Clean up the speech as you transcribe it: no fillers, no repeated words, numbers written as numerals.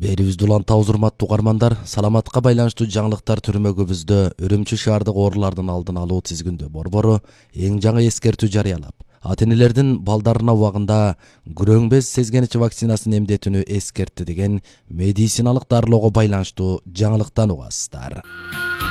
Элибизди уланта урматтуу угармандар, саламатка байланыштуу жаңылыктар түрмөгүбүздө Үрүмчү шаардык оорулардын алдын алуу тизгиндөө борбору эң жаңы эскертүү жарыялап, ата-энелердин балдарына убагында күрөң без сезгеничи вакцинасын эмдетүүнү эскертти деген медициналык дарылоого байланыштуу жаңылыктан угасыздар.